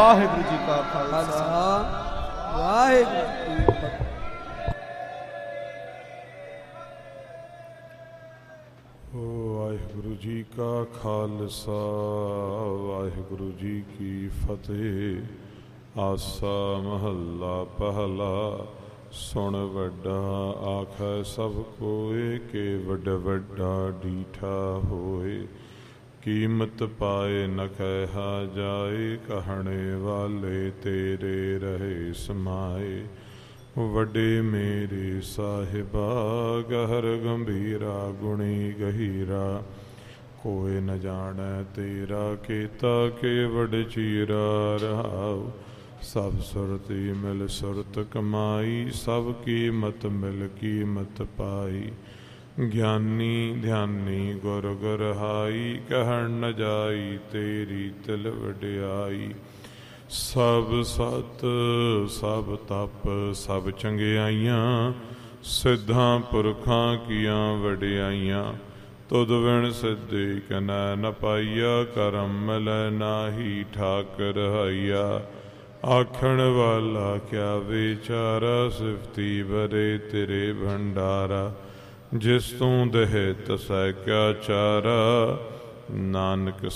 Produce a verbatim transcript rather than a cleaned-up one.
ਵਾਹਿਗੁਰੂ ਜੀ ਕਾ ਖਾਲਸਾ ਵਾਹਿਗੁਰੂ ਜੀ ਕੀ ਫਤਿਹ। ਵਾਹਿਗੁਰੂ ਜੀ ਕਾ ਖਾਲਸਾ ਵਾਹਿਗੁਰੂ ਜੀ ਕੀ ਫਤਿਹ। ਆਸਾ ਮਹੱਲਾ ਪਹਿਲਾ। ਸੁਣ ਵੱਡਾ ਆਖੈ ਸਭ ਕੋਇ, ਕੇ ਵੱਡ ਵੱਡਾ ਡੀਠਾ ਹੋਏ। ਕੀਮਤ ਪਾਏ ਨ ਕਹਿਆ ਜਾਏ, ਕਹਣੇ ਵਾਲੇ ਤੇਰੇ ਰਹੇ ਸਮਾਏ। ਵੱਡੇ ਮੇਰੇ ਸਾਹਿਬਾ ਗਹਰ ਗੰਭੀਰਾ, ਗੁਣੀ ਗਹੀਰਾ ਕੋਇ ਨ ਜਾਣੈ ਤੇਰਾ। ਕੀਤਾ ਕੇ ਵਡ ਚੀਰਾ ਰਹਾਉ, ਸਭ ਸੁਰਤੀ ਮਿਲ ਸੁਰਤ ਕਮਾਈ। ਸਭ ਕੀਮਤ ਮਿਲ ਕੀਮਤ ਪਾਈ। ਗਿਆਨੀ ਧਿਆਨੀ ਗੁਰ ਗੁਰਹਾਈ, ਕਹਿਣ ਨ ਜਾਈ ਤੇਰੀ ਤਿਲ ਵਡਿਆਈ। ਸਭ ਸਤ ਸਭ ਤਪ ਸਭ ਚੰਗਿਆਈਆਂ, ਸਿੱਧਾਂ ਪੁਰਖਾਂ ਕੀਆਂ ਵਡਿਆਈਆਂ। ਤੁਧ ਵਿਣ ਸਿੱਧੀ ਕਨੈ ਨ ਪਾਈਆ, ਕਰਮ ਮਿਲੈ ਨਾਹੀ ਠਾਕੁਰ ਹਾਈਆ। ਆਖਣ ਵਾਲਾ ਕਿਆ ਵਿਚਾਰਾ, ਸਿਫਤੀ ਬਰੇ ਤੇਰੇ ਭੰਡਾਰਾ। ਜਿਸ ਤੂੰ ਦੇਹ ਤਸੈ ਕਿਆ ਚਾਰਾ, ਨਾਨਕ